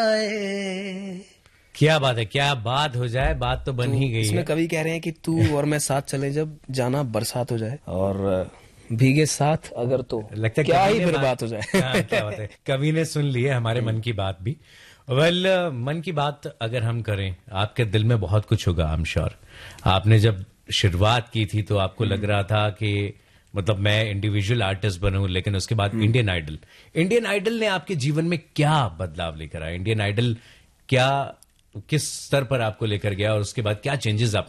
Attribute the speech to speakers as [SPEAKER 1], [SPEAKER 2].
[SPEAKER 1] क्या बात है, क्या बात हो जाए, बात तो बन ही गई
[SPEAKER 2] इसमें
[SPEAKER 1] है।
[SPEAKER 2] कवि कह रहे हैं कि तू और मैं साथ चले जब जाना बरसात हो जाए, और भीगे साथ अगर तो
[SPEAKER 1] लगता है
[SPEAKER 2] क्या
[SPEAKER 1] कवि
[SPEAKER 2] ही
[SPEAKER 1] ने
[SPEAKER 2] फिर बात हो जाए।
[SPEAKER 1] हाँ, क्या बात है, कवि ने सुन ली है हमारे मन की बात भी। वेल, मन की बात अगर हम करें, आपके दिल में बहुत कुछ होगा, आई एम श्योर। आपने जब शुरुआत की थी तो आपको लग रहा था कि मतलब मैं इंडिविजुअल आर्टिस्ट बनूं, लेकिन उसके बाद इंडियन आइडल ने आपके जीवन में क्या बदलाव लेकर आया? इंडियन आइडल क्या, किस स्तर पर आपको लेकर गया, और उसके बाद क्या चेंजेस